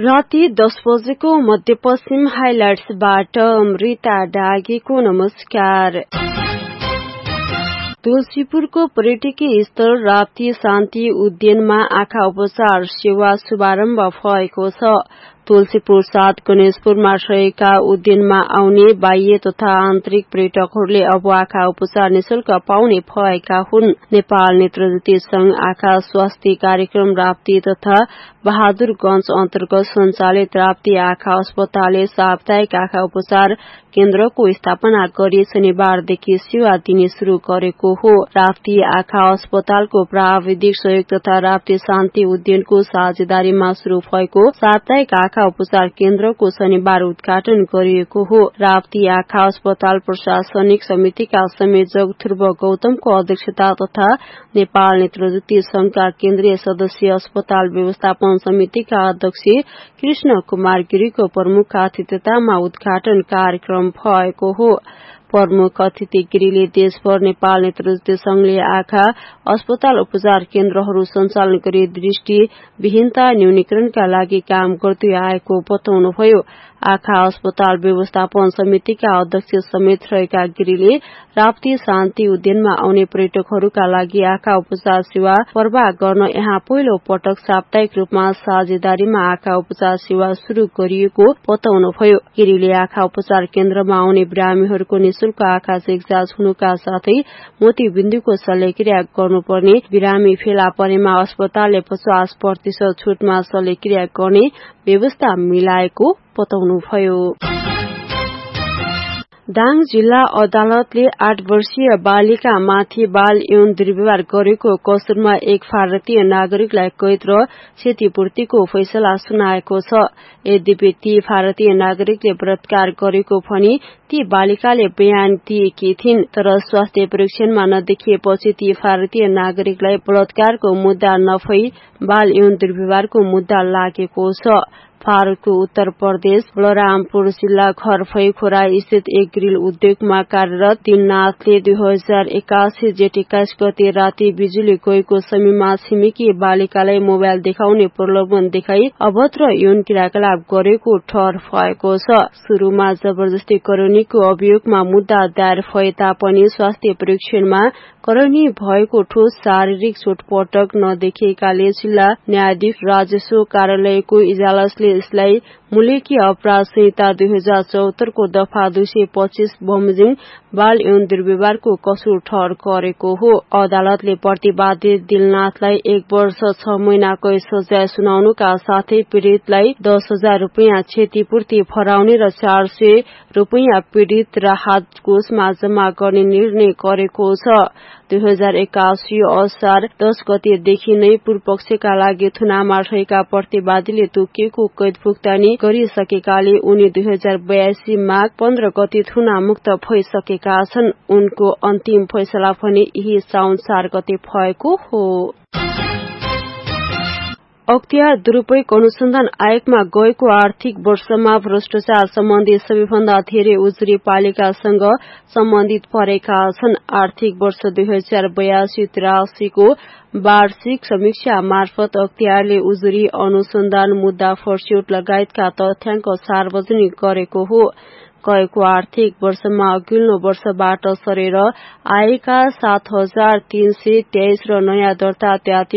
राति 10 बजेको मध्यपश्चिम हाइलाइट्सबाट अमृता डागेको नमस्कार। तुलसीपुरको पर्यटकीय स्थल राप्ती शान्ति उद्यानमा आँखा उपचार सेवा शुभारम्भ भएको छ। तुलसीपुर साथ गणेशपुरमा रहेका उद्यानमा आउने बाह्य तथा आन्तरिक पर्यटकहरूले अब आँखा उपचार निशुल्क पाउने भएका हुन्। नेपाल नेत्रज्योति संघ आँखा स्वास्थ्य कार्यक्रम राप्ती तथा बहादुरगंज अन्तर्गत सञ्चालित राप्ती आँखा अस्पतालले साप्ताहिक आँखा उपचार केन्द्रको स्थापना गरी शनिबारदेखि सेवा दिने शुरू गरेको हो। राप्ती आँखा अस्पतालको प्राविधिक सहयोग तथा राप्ती शान्ति उद्यानको साझेदारीमा शुरू भएको साप्ताहिक आँखा उपचार केन्द्रको शनिबार उद्घाटन गरिएको हो। राप्ती आँखा अस्पताल प्रशासनिक समितिका संयोजक ध्रुव गौतमको अध्यक्षता तथा नेपाल नेत्रज्योति संघका केन्द्रीय सदस्य अस्पताल व्यवस्थापन समितिका अध्यक्ष कृष्ण कुमार गिरीको प्रमुख आतिथ्यतामा उद्घाटन कार्यक्रम भएको हो। प्रमुख अतिथि गिरीले देशभर नेपाल नेत्रज्योति संघले आँखा अस्पताल उपचार केन्द्रहरू सञ्चालन गरी दृष्टि विहीनता न्यूनीकरणका लागि काम गर्दै आएको बताउनुभयो। आँखा अस्पताल व्यवस्थापन समितिका अध्यक्ष समेत रहेका गिरीले राप्ती शान्ति उद्यानमा आउने पर्यटकहरूका लागि आँखा उपचार सेवा प्रवाह गर्न यहाँ पहिलो पटक साप्ताहिक रूपमा साझेदारीमा आँखा उपचार सेवा शुरू गरिएको बताउनुभयो। गिरीले आँखा उपचार केन्द्रमा आउने बिरामीहरूको निशुल्क आँखा चेक जाँच हुनुका साथै मोतीबिन्दुको शल्यक्रिया गर्नुपर्ने, बिरामी फेला परेमा अस्पतालले 50% छुटमा शल्यक्रिया गर्ने व्यवस्था मिलाएको बताउनुभयो। दाङ जिल्ला अदालतले 8 वर्षीय बालिका माथि बाल यौन दुर्व्यवहार गरेको कसुरमा एक भारतीय नागरिकलाई कैद र क्षतिपूर्तिको फैसला सुनाएको छ। यद्यपि ती भारतीय नागरिकले बलात्कार गरेको भनी ती बालिकाले बयान दिएकी थिइन्, तर स्वास्थ्य परीक्षणमा नदेखिएपछि ती भारतीय नागरिकलाई बलात्कारको मुद्दा नभई बाल यौन दुर्व्यवहारको मुद्दा लागेको छ। भारतको उत्तर प्रदेश बलरामपुर जिल्ला घरफै खोरा स्थित एक ग्रिल उद्योगमा कार्यरत दिलनाथले 2081 जेठ 21 गते राति बिजुली गएको समयमा छिमेकी बालिकालाई मोबाइल देखाउने प्रलोभन देखाई अभद्र यौन क्रियाकलाप गरेको ठहर भएको छ। शुरूमा जबरजस्ती करौनीको अभियोगमा मुद्दा दायर भए तापनि स्वास्थ्य परीक्षणमा करौनी भएको ठोस शारीरिक चोटपटक नदेखिएकाले जिल्ला न्यायाधीश राजस्व कार्यालयको इजलासले यसलाई मुलकी अपराध संहिता 2074 को दफा 225 बमोजिम बाल यौन दुर्व्यवहारको कसुर ठहर गरेको हो। अदालतले प्रतिवादित दिलनाथलाई 1 वर्ष 6 महिना कैद सजाय सुनाउनुका साथै पीड़ितलाई 10,000 रुपियाँ क्षतिपूर्ति भराउने र 400 रुपियाँ पीड़ित राहत कोषमा जम्मा गर्ने निर्णय गरेको छ। 2081 असार 10 गतेदेखि नै पूर्व पक्षका लागि थुनामा रहेका प्रतिवादीले तोकिएको कैद भुक्तानी गरिसकेकाले उनी 2082 माघ 15 गते थुना मुक्त भइसकेका छन्। उनको अन्तिम फैसला भने यही साउन 4 गते भएको हो। अख्तियार दुरूपयोग अनुसन्धान आयोगमा गएको आर्थिक वर्षमा भ्रष्टाचार सम्बन्धी सबैभन्दा धेरै उजुरी पालिकासँग सम्बन्धित परेका छन्। आर्थिक वर्ष 2082-83 को वार्षिक समीक्षा मार्फत अख्तियारले उजुरी अनुसन्धान मुद्दा फर्स्यौट लगायतका तथ्याङ्क सार्वजनिक गरेको हो। गएको आर्थिक वर्षमा अघिल्लो वर्षबाट सरेर आएका 7,323 र नयाँ दर्ता